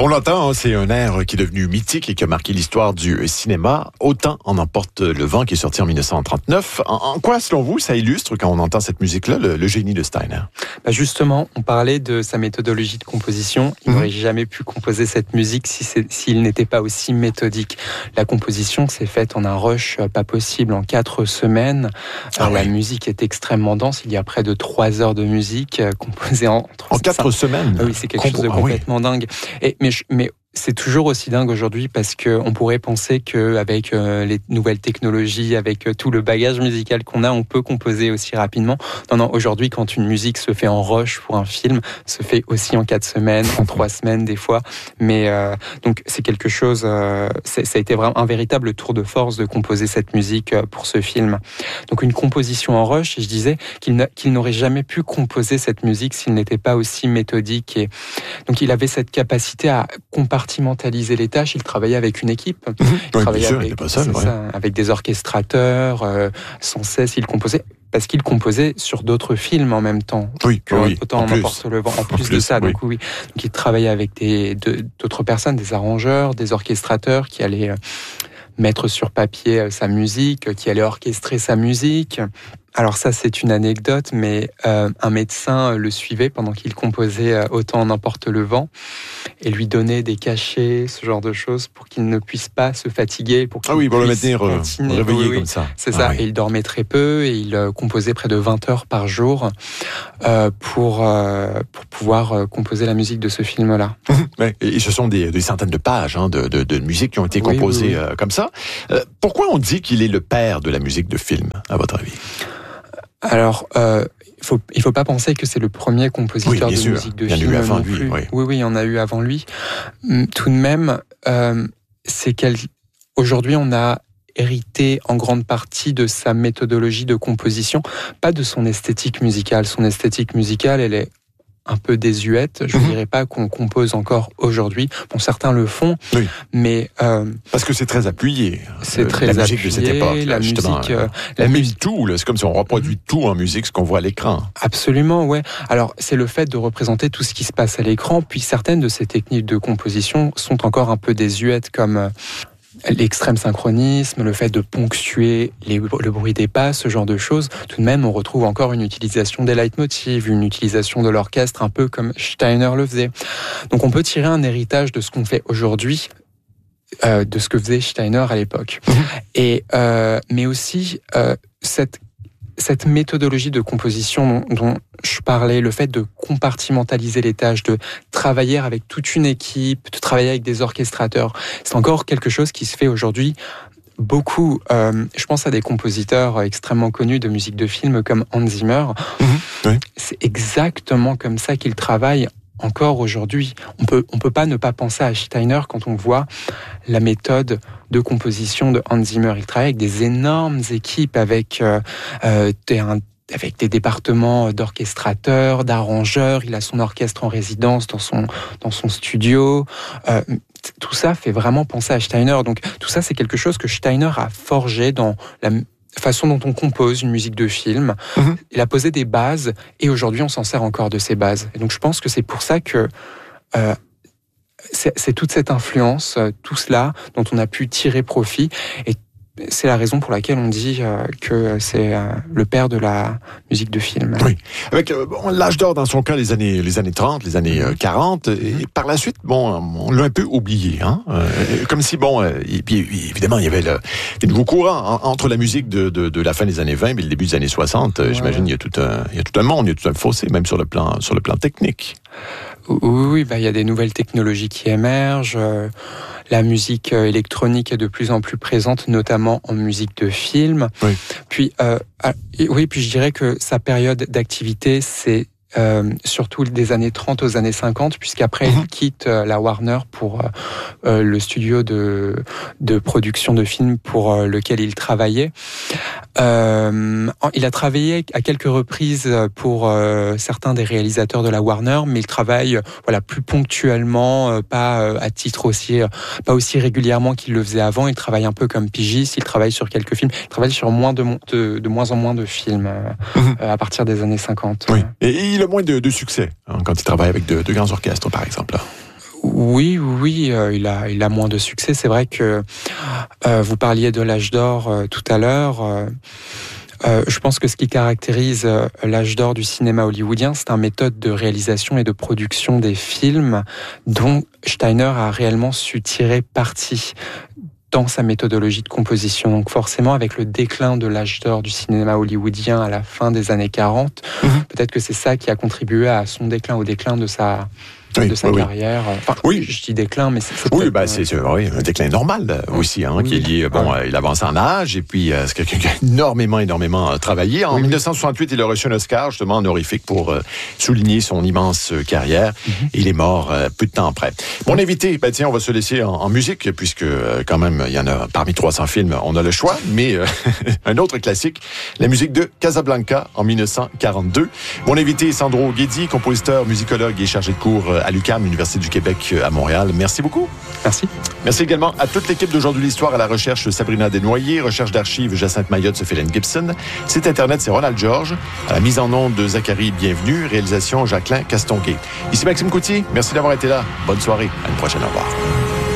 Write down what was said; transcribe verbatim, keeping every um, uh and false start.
On l'entend, hein, c'est un air qui est devenu mythique et qui a marqué l'histoire du cinéma. Autant en emporte le vent, qui est sorti en dix-neuf cent trente-neuf. En, en quoi, selon vous, ça illustre, quand on entend cette musique-là, le, le génie de Steiner? Bah justement, on parlait de sa méthodologie de composition. Il mmh. n'aurait jamais pu composer cette musique si c'est, s'il n'était pas aussi méthodique. La composition s'est faite en un rush pas possible, en quatre semaines. Ah oui. La musique est extrêmement dense. Il y a près de trois heures de musique composée en... En quatre semaines? Ah oui, c'est quelque Compo- chose de complètement ah oui. dingue. Et, mais, mais c'est toujours aussi dingue aujourd'hui parce qu'on pourrait penser qu'avec euh, les nouvelles technologies, avec euh, tout le bagage musical qu'on a, on peut composer aussi rapidement. Non, non, aujourd'hui, quand une musique se fait en rush pour un film, se fait aussi en quatre semaines, en trois semaines des fois. Mais euh, donc, c'est quelque chose... Euh, c'est, ça a été vraiment un véritable tour de force de composer cette musique euh, pour ce film. Donc, une composition en rush, et je disais qu'il, n'a, qu'il n'aurait jamais pu composer cette musique s'il n'était pas aussi méthodique. Et donc, il avait cette capacité à compartimenter compartimentaliser les tâches. Il travaillait avec une équipe. Mmh. Il oui, travaillait sûr, avec, pas seul, ouais. ça, avec des orchestrateurs. Euh, sans cesse, il composait. Parce qu'il composait sur d'autres films en même temps. Oui, que oui. Autant en emporte le vent. En plus, en plus de ça, oui. donc oui. Donc il travaillait avec des, de, d'autres personnes, des arrangeurs, des orchestrateurs qui allaient euh, mettre sur papier euh, sa musique, qui allaient orchestrer sa musique. Alors ça, c'est une anecdote, mais euh, un médecin le suivait pendant qu'il composait euh, Autant en emporte le vent et lui donnait des cachets, ce genre de choses, pour qu'il ne puisse pas se fatiguer, pour qu'il ah oui, pour puisse le maintenir continuer. réveillé oui, oui. comme ça. C'est ah ça, oui. et il dormait très peu et il euh, composait près de vingt heures par jour euh, pour, euh, pour pouvoir euh, composer la musique de ce film-là. Ouais, et ce sont des, des centaines de pages hein, de, de, de musique qui ont été oui, composées oui, oui. Euh, comme ça. Euh, pourquoi on dit qu'il est le père de la musique de film, à votre avis? Alors, euh, il faut, il faut pas penser que c'est le premier compositeur oui, de sûr. musique de film. film. Il y en a eu avant non lui. Plus. Oui. oui, oui, il y en a eu avant lui. Tout de même, euh, c'est quel... aujourd'hui, on a hérité en grande partie de sa méthodologie de composition, pas de son esthétique musicale. Son esthétique musicale, elle est un peu désuète. Je ne mmh. dirais pas qu'on compose encore aujourd'hui. Bon, certains le font, oui. mais... Euh, parce que c'est très appuyé. C'est euh, très la appuyé. musique de cette époque. La musique... Euh, on met tout, là. C'est comme si on reproduit mmh. tout en musique, ce qu'on voit à l'écran. Absolument, ouais. Alors, c'est le fait de représenter tout ce qui se passe à l'écran, puis certaines de ces techniques de composition sont encore un peu désuètes, comme... Euh, l'extrême synchronisme, le fait de ponctuer les, le bruit des basses, ce genre de choses. Tout de même, on retrouve encore une utilisation des leitmotivs, une utilisation de l'orchestre un peu comme Steiner le faisait. Donc on peut tirer un héritage de ce qu'on fait aujourd'hui, euh, de ce que faisait Steiner à l'époque. Mmh. Et, euh, mais aussi, euh, cette cette méthodologie de composition dont, dont je parlais, le fait de compartimentaliser les tâches, de travailler avec toute une équipe, de travailler avec des orchestrateurs, c'est encore quelque chose qui se fait aujourd'hui beaucoup. Euh, je pense à des compositeurs extrêmement connus de musique de film comme Hans Zimmer. Mmh, oui. C'est exactement comme ça qu'ils travaillent encore aujourd'hui. On peut, on peut pas ne pas penser à Steiner quand on voit la méthode de composition de Hans Zimmer. Il travaille avec des énormes équipes, avec, euh, euh, des, un, avec des départements d'orchestrateurs, d'arrangeurs. Il a son orchestre en résidence dans son, dans son studio. Euh, tout ça fait vraiment penser à Steiner. Donc tout ça, c'est quelque chose que Steiner a forgé dans la façon dont on compose une musique de film. Mmh. Il a posé des bases et aujourd'hui on s'en sert encore de ces bases. Et donc je pense que c'est pour ça que euh, c'est, c'est toute cette influence, tout cela dont on a pu tirer profit. Et c'est la raison pour laquelle on dit euh, que c'est euh, le père de la musique de film. Oui, avec euh, bon, l'âge d'or dans son cas, les années, les années trente, les années euh, quarante, et par la suite, bon, on l'a un peu oublié, hein, euh, comme si, bon, euh, et puis évidemment, il y avait le, des nouveaux courants en, entre la musique de, de, de la fin des années vingt et le début des années soixante. Ouais. J'imagine il y a tout un, il y a tout un monde, il y a tout un fossé, même sur le plan, sur le plan technique. Oui, oui, bah, il y a des nouvelles technologies qui émergent. Euh, la musique euh, électronique est de plus en plus présente, notamment en musique de film. Oui. Puis, euh, ah, oui, puis je dirais que sa période d'activité, c'est Euh, surtout des années trente aux années cinquante, puisqu'après mmh. il quitte euh, la Warner pour euh, euh, le studio de, de production de films pour euh, lequel il travaillait. Euh, il a travaillé à quelques reprises pour euh, certains des réalisateurs de la Warner, mais il travaille euh, voilà, plus ponctuellement, euh, pas euh, à titre aussi, euh, pas aussi régulièrement qu'il le faisait avant. Il travaille un peu comme pigiste, il travaille sur quelques films, il travaille sur moins de, de, de moins en moins de films euh, mmh. euh, à partir des années cinquante. Oui. Et il a moins de, de succès hein, quand il travaille avec de, de grands orchestres, par exemple. Oui, oui, euh, il a, il a moins de succès. C'est vrai que euh, vous parliez de l'âge d'or euh, tout à l'heure. Euh, euh, je pense que ce qui caractérise euh, l'âge d'or du cinéma hollywoodien, c'est une méthode de réalisation et de production des films dont Steiner a réellement su tirer parti dans sa méthodologie de composition. Donc forcément, avec le déclin de l'âge d'or du cinéma hollywoodien à la fin des années quarante, mmh. peut-être que c'est ça qui a contribué à son déclin, au déclin de sa... Oui, de sa oui, carrière. Enfin, oui, je dis déclin, mais c'est, c'est oui, peut-être... bah c'est, c'est oui, un déclin normal aussi, hein, oui, qui est lié. Bon, oui. euh, il avance en âge et puis euh, c'est quelqu'un qui a énormément, énormément travaillé. En oui, dix-neuf cent soixante-huit, il a reçu un Oscar justement honorifique pour euh, souligner son immense carrière. Mm-hmm. Il est mort euh, peu de temps après. Mon invité, ben tiens, on va se laisser en, en musique puisque euh, quand même il y en a parmi trois cents films, on a le choix. Mais euh, un autre classique, la musique de Casablanca en dix-neuf cent quarante-deux. Mon invité est Sandro Guedi, compositeur, musicologue et chargé de cours à l'U Q A M, l'Université du Québec à Montréal. Merci beaucoup. Merci. Merci également à toute l'équipe d'Aujourd'hui l'Histoire, à la recherche Sabrina Desnoyers, recherche d'archives Jacinthe Mayotte, Sophie-Hélène Gibson. Site Internet, c'est Ronald Georges. À la mise en onde de Zachary Bienvenue. Réalisation Jacqueline Castonguay. Ici Maxime Coutier. Merci d'avoir été là. Bonne soirée. À une prochaine. Au revoir.